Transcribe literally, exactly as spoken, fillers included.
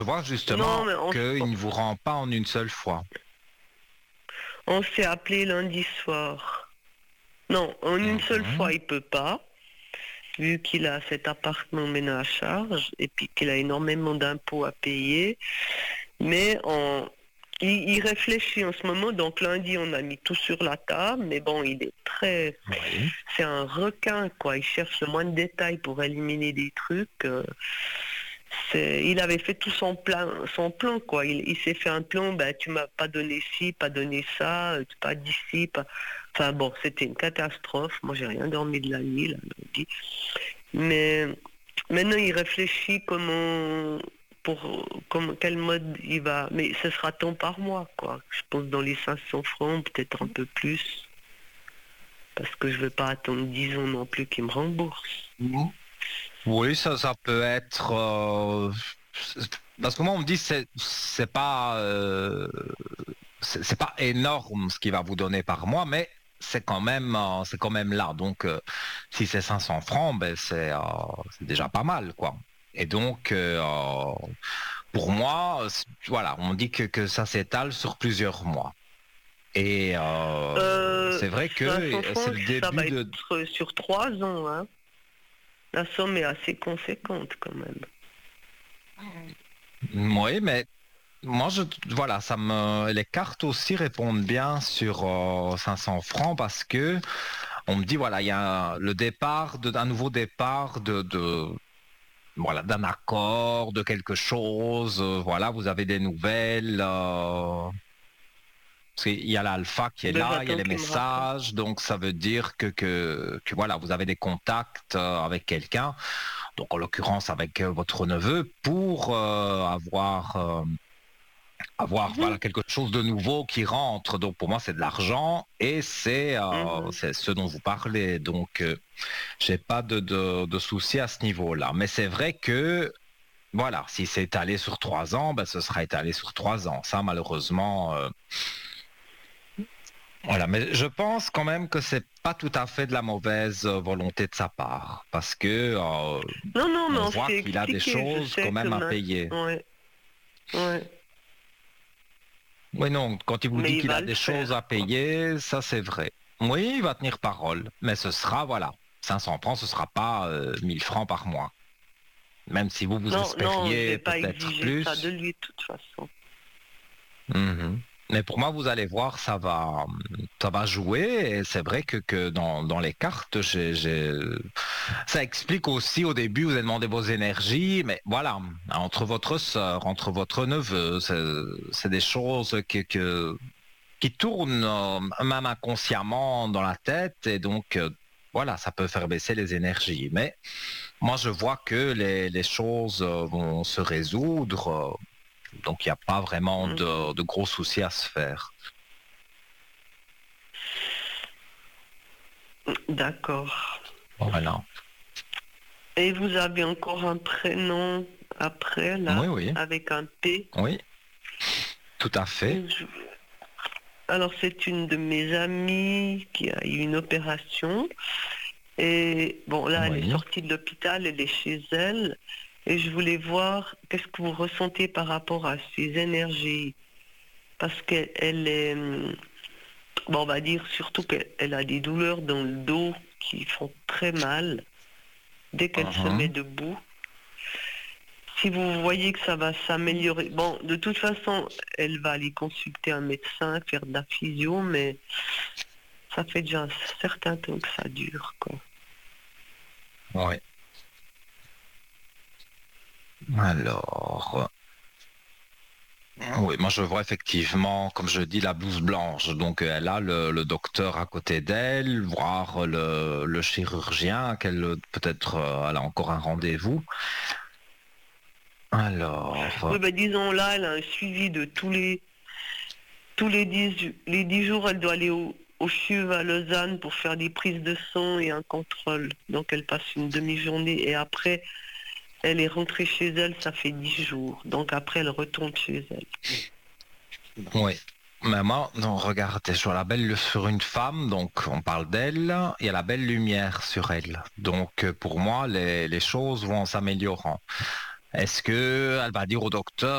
Je vois Non, justement mais on, qu'il ne vous rend pas en une seule fois. on s'est appelé lundi soir. Non, en une seule Mhm. fois, il peut pas, vu qu'il a cet appartement maintenant à charge et puis qu'il a énormément d'impôts à payer. Mais on, il, il réfléchit en ce moment. Donc lundi, on a mis tout sur la table. Mais bon, il est très... Oui. C'est un requin, quoi. Il cherche le moins de détails pour éliminer des trucs. euh, c'est- il avait fait tout son plan, son plan quoi. Il, il s'est fait un plan, ben, tu m'as pas donné ci, pas donné ça, euh, pas dit ci, pas... Enfin bon, c'était une catastrophe. Moi, j'ai rien dormi de la nuit, là, lundi. Mais maintenant, il réfléchit comment, pour, comment, quel mode il va. Mais ce sera tant par mois, quoi. Je pense dans les cinq cents francs, peut-être un peu plus. Parce que je veux pas attendre dix ans non plus qu'il me rembourse. Mhm. Oui, ça, ça peut être. euh, c'est- Parce que moi, on me dit c'est c'est pas euh, c'est c'est pas énorme ce qu'il va vous donner par mois, mais c'est quand même euh, c'est quand même là. Donc, euh, si c'est cinq cents francs, ben c'est euh, c'est déjà pas mal, quoi. Et donc, euh, pour moi, c'est- voilà, on dit que, que ça s'étale sur plusieurs mois. Et euh, Euh, c'est vrai que cinq cents euh, c'est francs, le ça début va de. être sur trois ans, hein. La somme est assez conséquente quand même. Oui, mais moi, je, voilà, ça me, les cartes aussi répondent bien sur euh, cinq cents francs parce que on me dit, voilà, il y a le départ de- d'un nouveau départ de, de voilà, d'un accord, de quelque chose. euh, voilà, vous avez des nouvelles. euh, Parce qu'il y a l'alpha qui est Ben, là, il y a j'attends les qu'il me rappelle. messages, donc ça veut dire que, que, que voilà, vous avez des contacts euh, avec quelqu'un, donc en l'occurrence avec euh, votre neveu, pour euh, avoir euh, avoir Mhm, voilà quelque chose de nouveau qui rentre. Donc pour moi c'est de l'argent et c'est euh, mhm. c'est ce dont vous parlez. Donc euh, j'ai pas de, de, de souci à ce niveau-là. Mais c'est vrai que voilà, si c'est étalé sur trois ans, ben, ce sera étalé sur trois ans. Ça malheureusement. euh, Voilà, mais je pense quand même que c'est pas tout à fait de la mauvaise euh, volonté de sa part, parce que euh, Non, non, mais on on voit s'est qu'il a des expliqué. Je choses quand sais que même à payer. maintenant... Ouais, ouais. Oui, non, quand il vous dit Mais il qu'il va a le des choses à faire, quoi. payer, ça c'est vrai. Oui, il va tenir parole, mais ce sera, voilà, cinq cents francs, ce sera pas euh, mille francs par mois. Même si vous vous Non, non, je espériez vais pas peut-être exiger ça de plus. lui de toute façon. Mhm. Mais pour moi, vous allez voir, ça va, ça va jouer. Et c'est vrai que, que dans, dans les cartes, j'ai, j'ai- ça explique aussi au début, vous avez demandé vos énergies, mais voilà, entre votre sœur, entre votre neveu, c'est, c'est des choses que, que- qui tournent euh, même inconsciemment dans la tête. Et donc, euh, voilà, ça peut faire baisser les énergies. Mais moi, je vois que les, les choses euh, vont se résoudre. euh, donc, il n'y a pas vraiment Mhm. de, de gros soucis à se faire. D'accord. Voilà. Et vous avez encore un prénom après, Oui, là, oui, avec un P. oui, tout à fait. Je- Alors, c'est une de mes amies qui a eu une opération. Et bon, là, elle est Oui. sortie de l'hôpital, elle est chez elle. Et je voulais voir qu'est-ce que vous ressentez par rapport à ces énergies. Parce qu'elle elle est, hum, bon, on va dire surtout qu'elle a des douleurs dans le dos qui font très mal dès qu'elle se met Mhm. debout. Si vous voyez que ça va s'améliorer, bon, de toute façon, elle va aller consulter un médecin, faire de la physio, mais ça fait déjà un certain temps que ça dure, quoi. Oui. Alors, oui, moi je vois effectivement, comme je dis, la blouse blanche. Donc elle a le, le docteur à côté d'elle, voir le, le chirurgien, qu'elle peut-être euh, elle a encore un rendez-vous. Alors, Oui, ben disons là, elle a un suivi de tous les tous les dix, les dix jours, elle doit aller au, au C H U V à Lausanne pour faire des prises de sang et un contrôle. Donc elle passe une demi-journée et après, elle est rentrée chez elle, ça fait dix jours. Donc après, elle retourne chez elle. oui. Mais moi, non, regardez, je vois la belle sur une femme, donc on parle d'elle, il y a la belle lumière sur elle. Donc euh, pour moi, les, les choses vont en s'améliorant. Est-ce que elle va dire au docteur